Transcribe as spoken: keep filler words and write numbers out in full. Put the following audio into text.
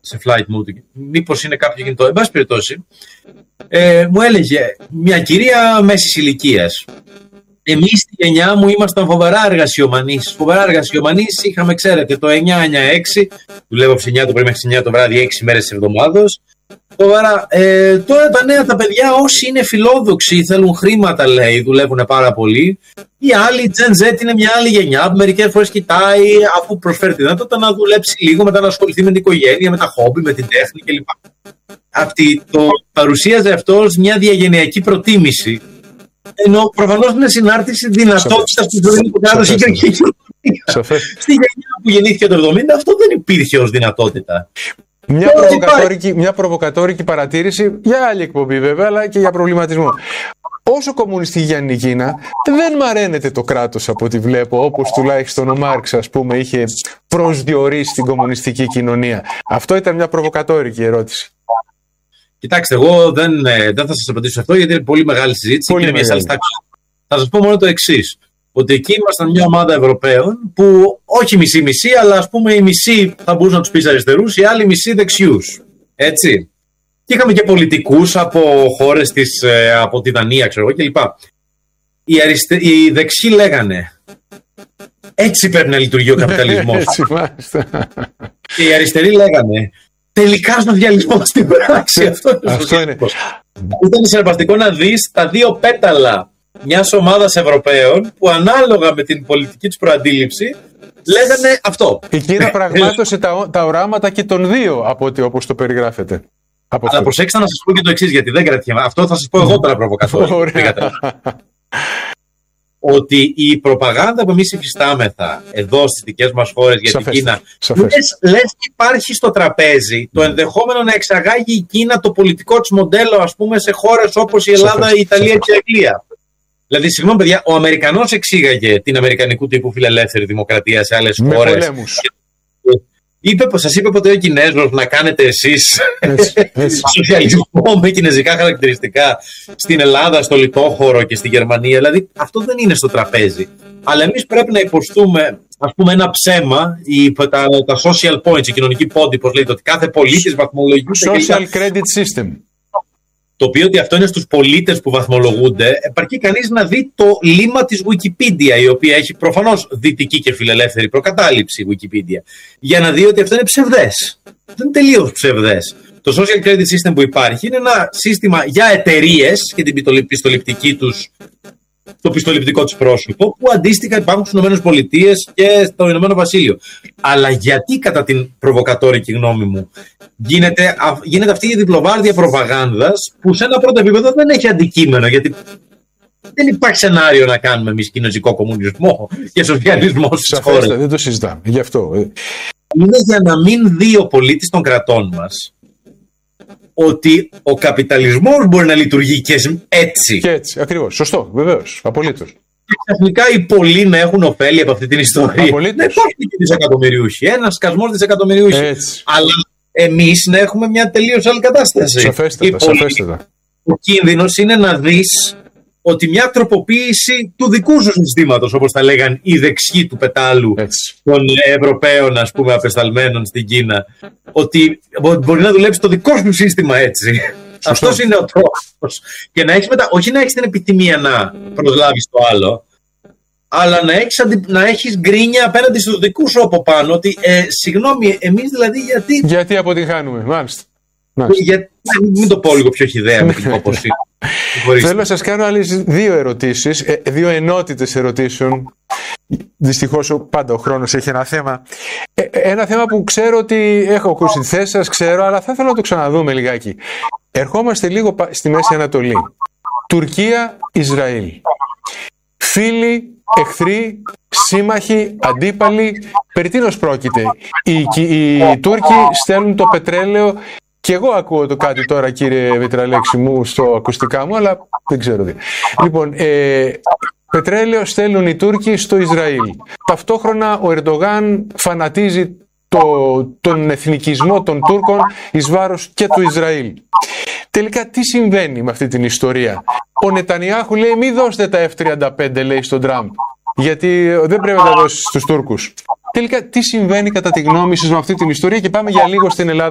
σε flight mode, μήπως είναι κάποιο κινητό. Εν πάση περιπτώσει, ε, μου έλεγε μια κυρία μέσης ηλικίας. Εμείς στη γενιά μου ήμασταν φοβερά εργασιομανείς. Φοβερά εργασιομανείς, είχαμε, ξέρετε, το εννιά εννιά έξι, δουλεύω από τις εννιά το πρωί μέχρι τις εννιά το βράδυ, έξι μέρες της εβδομάδος. Φοβερά. Ε, τώρα τα νέα τα παιδιά, όσοι είναι φιλόδοξοι, θέλουν χρήματα, λέει, δουλεύουν πάρα πολύ. Οι άλλοι, η Gen Z είναι μια άλλη γενιά που μερικές φορές κοιτάει, αφού προσφέρει τη δυνατότητα, να δουλέψει λίγο, μετά να ασχοληθεί με την οικογένεια, με τα χόμπι, με την τέχνη κλπ. Αυτή το παρουσίαζε αυτό ως μια διαγενειακή προτίμηση. Ενώ προφανώς είναι συνάρτηση δυνατότητας του ζωή που κράτος η κρατική κοινωνία. Στη γενιά που γεννήθηκε το εβδομήντα, αυτό δεν υπήρχε ως δυνατότητα. Μια προβοκατόρικη, μια προβοκατόρικη παρατήρηση για άλλη εκπομπή βέβαια, αλλά και για προβληματισμό. Όσο κομμουνιστική για την Κίνα, δεν μαραίνεται το κράτος από ό,τι βλέπω, όπως τουλάχιστον ο Μάρξ, ας πούμε, είχε προσδιορίσει την κομμουνιστική κοινωνία. Αυτό ήταν μια προβοκατόρικη ερώτηση. Κοιτάξτε, εγώ δεν, δεν θα σας απαντήσω αυτό, γιατί είναι πολύ μεγάλη συζήτηση. Πολύ και είναι μεγάλη. μια θα σας πω μόνο το εξής. Ότι εκεί ήμασταν μια ομάδα Ευρωπαίων που όχι μισή-μισή, αλλά ας πούμε οι μισοί θα μπορούσαν να τους πεις αριστερούς, οι άλλοι μισοί δεξιούς. Έτσι. Και είχαμε και πολιτικούς από χώρες της, από τη Δανία, ξέρω εγώ κλπ. Οι, αριστε... οι δεξιοί λέγανε έτσι πρέπει να λειτουργεί ο καπιταλισμός. Έτσι, μάλιστα. Και οι αριστεροί λέγανε τελικά στο διαλυσμό στην πράξη. Αυτό, Αυτό είναι. Ήταν συναρπαστικό να δεις τα δύο πέταλα μιας ομάδας Ευρωπαίων που ανάλογα με την πολιτική τους προαντίληψη λέγανε αυτό. Η Κίνα πραγμάτωσε τα, τα οράματα και των δύο από ό,τι όπως το περιγράφετε. Από Αλλά προσέξτε να σας πω και το εξής, γιατί δεν κρατιέμαι. Αυτό θα σας πω εγώ τώρα προβοκατόρια. Ότι η προπαγάνδα που εμείς υφιστάμεθα εδώ στις δικές μας χώρες για σαφές, την Κίνα, σαφές. λες, λες υπάρχει στο τραπέζι το ενδεχόμενο να εξαγάγει η Κίνα το πολιτικό της μοντέλο, ας πούμε, σε χώρες όπως η Ελλάδα, σαφές, η Ιταλία σαφές. Και η Αγγλία. Δηλαδή, συγγνώμη παιδιά, ο Αμερικανός εξήγαγε την αμερικανικού τύπου φιλελεύθερη δημοκρατία σε άλλες με χώρες. Πολέμους. Είπε, σας είπε ποτέ ο Κινέζος να κάνετε εσείς σοσιαλισμό με κινέζικα χαρακτηριστικά στην Ελλάδα, στο λιτόχωρο και στη Γερμανία? Δηλαδή αυτό δεν είναι στο τραπέζι. Αλλά εμείς πρέπει να υποστούμε, ας πούμε, ένα ψέμα, η, τα, τα social points, η κοινωνική πόντη, πώς λέγεται, ότι κάθε πολίτης βαθμολογείται. Social credit system. Το οποίο ότι αυτό είναι στους πολίτες που βαθμολογούνται, επαρκεί κανείς να δει το λίμα της Wikipedia, η οποία έχει προφανώς δυτική και φιλελεύθερη προκατάληψη Wikipedia, για να δει ότι αυτό είναι ψευδές. Δεν είναι τελείως ψευδές. Το social credit system που υπάρχει είναι ένα σύστημα για εταιρείες και την πιστοληπτική τους, το πιστοληπτικό τους πρόσωπο, που αντίστοιχα υπάρχουν στις ΗΠΑ και στο Ηνωμένο Βασίλειο. Αλλά γιατί, κατά την προβοκατόρικη γνώμη μου, γίνεται, γίνεται αυτή η διπλοβάρδια προπαγάνδας που σε ένα πρώτο επίπεδο δεν έχει αντικείμενο, γιατί δεν υπάρχει σενάριο να κάνουμε εμείς κινέζικο κομμουνισμό και σοσιαλισμό στις χώρες. Δεν το συζητάμε. Γι' αυτό. Είναι για να μην δει ο πολίτης των κρατών μας ότι ο καπιταλισμός μπορεί να λειτουργεί και έτσι. Και έτσι, ακριβώς. Σωστό, βεβαίως. Απολύτως. Και ξαφνικά οι πολλοί να έχουν ωφέλη από αυτή την ιστορία. Απολύτως. Δεν υπάρχουν και δισεκατομμυριούχοι. Ένα σκασμός δισεκατομμυριούχοι. Αλλά εμείς να έχουμε μια τελείως άλλη κατάσταση. Σαφέστατα, σαφέστατα. Ο κίνδυνος είναι να δεις ότι μια τροποποίηση του δικού σου συστήματος, όπως τα λέγαν οι δεξιοί του πετάλου, έτσι, των Ευρωπαίων, ας πούμε, απεσταλμένων στην Κίνα, ότι μπορεί να δουλέψει το δικό σου σύστημα έτσι. Αυτός είναι ο τρόπος. Και να έχεις μετά, όχι να έχεις την επιθυμία να προσλάβεις το άλλο, αλλά να έχεις, αντι... να έχεις γκρίνια απέναντι στους δικούς σου από πάνω, ότι ε, συγγνώμη, εμείς δηλαδή γιατί... Γιατί αποτυγχάνουμε, μάλιστα. Γιατί, μην το πω λίγο πιο χυδαία με την υπόποση. Θέλω να σας κάνω άλλες δύο ερωτήσεις, δύο ενότητες ερωτήσεων. Δυστυχώς πάντα ο χρόνος έχει ένα θέμα. Ένα θέμα που ξέρω ότι έχω ακούσει τη θέση σας, ξέρω, αλλά θα ήθελα να το ξαναδούμε λιγάκι. Ερχόμαστε λίγο στη Μέση Ανατολή. Τουρκία, Ισραήλ. Φίλοι, εχθροί, σύμμαχοι, αντίπαλοι. Περί τίνος πρόκειται? Οι, οι, οι Τούρκοι στέλνουν το πετρέλαιο. Και εγώ ακούω το κάτι τώρα, κύριε Μητραλέξη μου, στο ακουστικά μου, αλλά δεν ξέρω τι. Λοιπόν, ε, πετρέλαιο στέλνουν οι Τούρκοι στο Ισραήλ. Ταυτόχρονα ο Ερντογάν φανατίζει το, τον εθνικισμό των Τούρκων εις βάρος και του Ισραήλ. Τελικά τι συμβαίνει με αυτή την ιστορία? Ο Νετανιάχου λέει μη δώσετε τα εφ τριάντα πέντε, λέει στον Τραμπ, γιατί δεν πρέπει να τα δώσει στους Τούρκους. Τελικά τι συμβαίνει κατά τη γνώμη σας με αυτή την ιστορία? Και πάμε για λίγο στην Ελλάδα.